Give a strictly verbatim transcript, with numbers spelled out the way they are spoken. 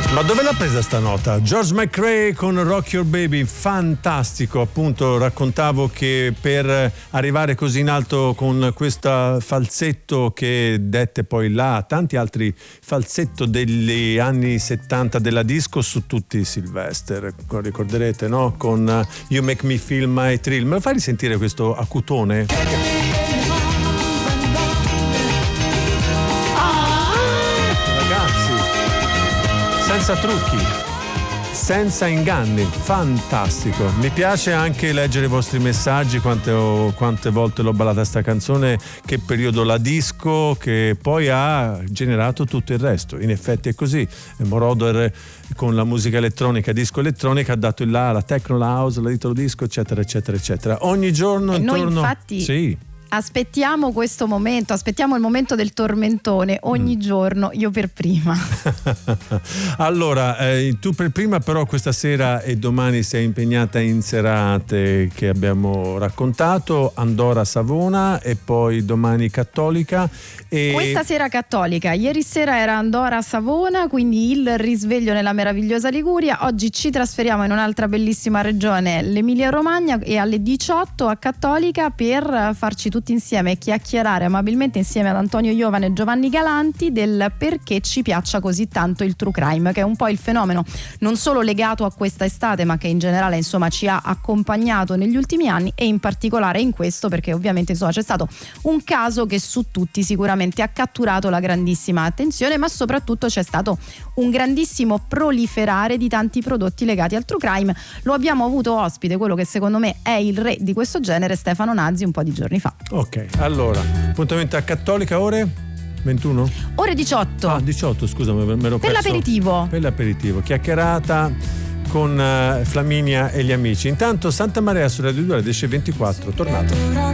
Ma dove l'ha presa sta nota? George McRae con Rock Your Baby, fantastico. Appunto raccontavo che per arrivare così in alto con questo falsetto che dette poi là tanti altri falsetto degli anni settanta della disco, su tutti Sylvester, ricorderete, no? Con You Make Me Feel My Thrill. Me lo fai risentire questo acutone? Senza trucchi, senza inganni, fantastico. Mi piace anche leggere i vostri messaggi, quante, ho, quante volte l'ho ballata sta canzone, che periodo la disco, che poi ha generato tutto il resto. In effetti è così. Moroder con la musica elettronica, disco elettronica, ha dato il là alla techno, la house, la little disco, eccetera, eccetera, eccetera. Ogni giorno e intorno... Noi infatti... Sì. Aspettiamo questo momento, aspettiamo il momento del tormentone ogni mm. giorno, io per prima. Allora, eh, tu per prima, però questa sera e domani sei impegnata in serate che abbiamo raccontato, Andora Savona e poi domani Cattolica. E... Questa sera Cattolica, ieri sera era Andora Savona, quindi il risveglio nella meravigliosa Liguria. Oggi ci trasferiamo in un'altra bellissima regione, l'Emilia Romagna, e alle diciotto a Cattolica per farci tutti insieme chiacchierare amabilmente insieme ad Antonio Iovane e Giovanni Galanti del perché ci piaccia così tanto il true crime, che è un po' il fenomeno non solo legato a questa estate ma che in generale insomma ci ha accompagnato negli ultimi anni, e in particolare in questo perché ovviamente insomma c'è stato un caso che su tutti sicuramente ha catturato la grandissima attenzione, ma soprattutto c'è stato un grandissimo proliferare di tanti prodotti legati al true crime. Lo abbiamo avuto ospite, quello che secondo me è il re di questo genere, Stefano Nazzi, un po' di giorni fa. Ok, allora, appuntamento a Cattolica, ore ventuno? Ore diciotto. Ah, diciotto, scusa, me l'ero perso. Per l'aperitivo. Per l'aperitivo, chiacchierata con uh, Flaminia e gli amici. Intanto Santa Maria su Radio due alle dieci e ventiquattro, tornate.